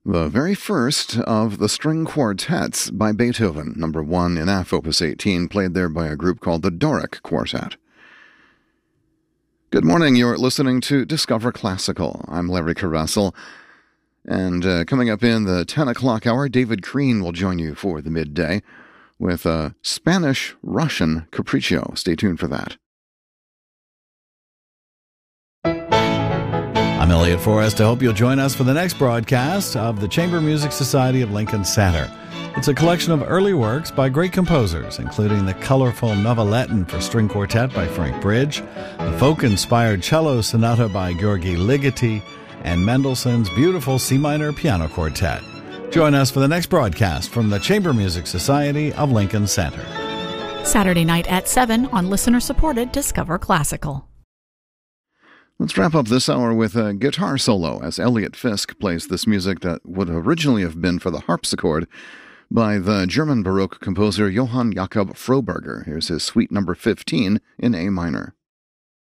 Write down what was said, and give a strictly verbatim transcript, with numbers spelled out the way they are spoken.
The very first of the string quartets by Beethoven, number one in F, opus eighteen, played there by a group called the Doric Quartet. Good morning, you're listening to Discover Classical. I'm Larry Caressel, and uh, coming up in the ten o'clock hour, David Crean will join you for the midday with a Spanish-Russian capriccio. Stay tuned for that. I'm Elliot Forrest. I hope you'll join us for the next broadcast of the Chamber Music Society of Lincoln Center. It's a collection of early works by great composers, including the colorful Noveletton for string quartet by Frank Bridge, the folk-inspired cello sonata by Georgi Ligeti, and Mendelssohn's beautiful C minor piano quartet. Join us for the next broadcast from the Chamber Music Society of Lincoln Center. Saturday night at seven on listener-supported Discover Classical. Let's wrap up this hour with a guitar solo as Elliot Fisk plays this music that would originally have been for the harpsichord by the German Baroque composer Johann Jakob Froberger. Here's his suite number fifteen in A minor.